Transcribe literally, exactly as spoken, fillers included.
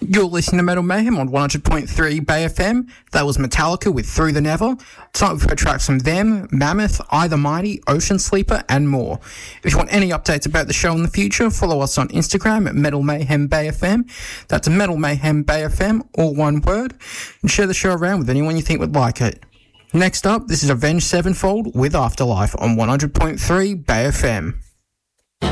You're listening to Metal Mayhem on one hundred point three Bay F M. That was Metallica with Through the Never. Tonight we've heard tracks from them, Mammoth, I the Mighty, Ocean Sleeper, and more. If you want any updates about the show in the future, follow us on Instagram at Metal Mayhem Bay F M. That's Metal Mayhem Bay F M, all one word. And share the show around with anyone you think would like it. Next up, this is Avenged Sevenfold with Afterlife on one hundred point three Bay F M.